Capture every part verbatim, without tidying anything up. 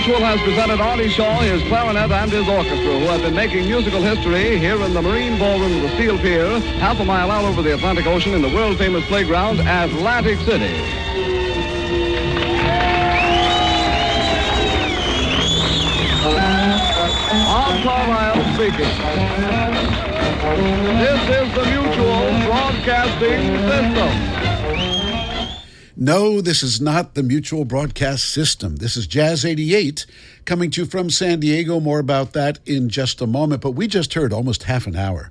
Mutual has presented Artie Shaw, his clarinet, and his orchestra, who have been making musical history here in the Marine Ballroom of the Steel Pier, half a mile out over the Atlantic Ocean in the world-famous playground, Atlantic City. Bob Carlyle speaking. This is the Mutual Broadcasting System. No, this is not the Mutual Broadcast System. This is Jazz eighty-eight coming to you from San Diego. More about that in just a moment. But we just heard almost half an hour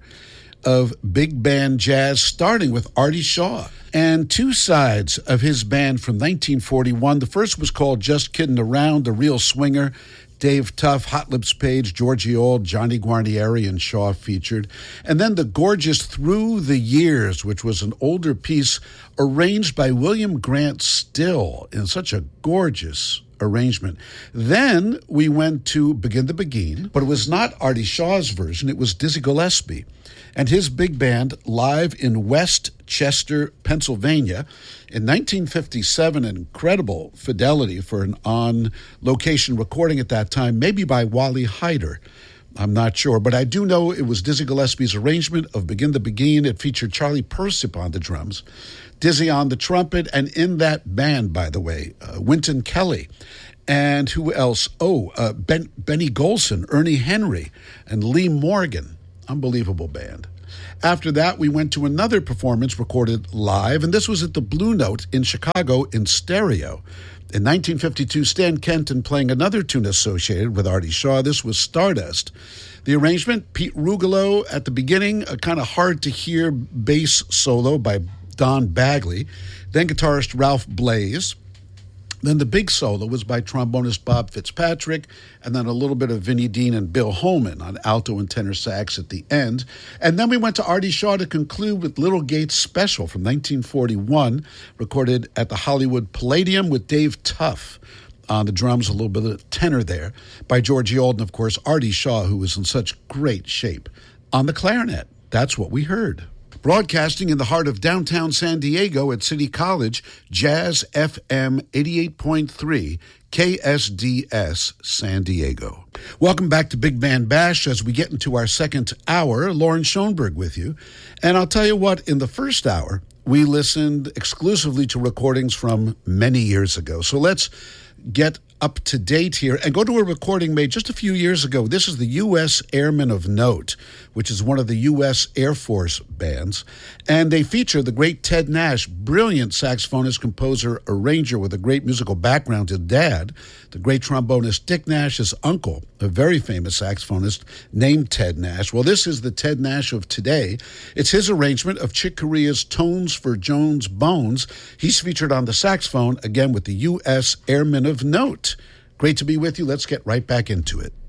of big band jazz, starting with Artie Shaw and two sides of his band from nineteen forty-one. The first was called Just Kiddin' Around, a real swinger. Dave Tuff, Hot Lips Page, Georgie Auld, Johnny Guarnieri, and Shaw featured. And then the gorgeous Through the Years, which was an older piece arranged by William Grant Still in such a gorgeous arrangement. Then we went to Begin the Beguine, but it was not Artie Shaw's version. It was Dizzy Gillespie and his big band live in West Chester, Pennsylvania. In nineteen fifty-seven, an incredible fidelity for an on-location recording at that time, maybe by Wally Hyder. I'm not sure, but I do know it was Dizzy Gillespie's arrangement of Begin the Beguine. It featured Charlie Persip on the drums, Dizzy on the trumpet, and in that band, by the way, uh, Wynton Kelly. And who else? Oh, uh, ben, Benny Golson, Ernie Henry, and Lee Morgan. Unbelievable band. After that, we went to another performance recorded live, and this was at the Blue Note in Chicago in stereo. In nineteen fifty-two, Stan Kenton playing another tune associated with Artie Shaw. This was Stardust. The arrangement, Pete Rugolo at the beginning, a kind of hard-to-hear bass solo by Don Bagley. Then guitarist Ralph Blaze. Then the big solo was by trombonist Bob Fitzpatrick, and then a little bit of Vinnie Dean and Bill Holman on alto and tenor sax at the end. And then we went to Artie Shaw to conclude with Little Gates Special from nineteen forty-one, recorded at the Hollywood Palladium with Dave Tuff on the drums, a little bit of tenor there, by Georgie Auld, and of course Artie Shaw, who was in such great shape, on the clarinet. That's what we heard. Broadcasting in the heart of downtown San Diego at City College, Jazz F M eighty-eight point three, K S D S San Diego. Welcome back to Big Band Bash as we get into our second hour. Lauren Schoenberg with you. And I'll tell you what, in the first hour, we listened exclusively to recordings from many years ago. So let's get up to date here and go to a recording made just a few years ago. This is the U S Airmen of Note, which is one of the U S Air Force bands. And they feature the great Ted Nash, brilliant saxophonist, composer, arranger with a great musical background. His dad, the great trombonist Dick Nash's uncle, a very famous saxophonist named Ted Nash. Well, this is the Ted Nash of today. It's his arrangement of Chick Corea's Tones for Jones Bones. He's featured on the saxophone, again with the U S Airmen of Note. Great to be with you. Let's get right back into it.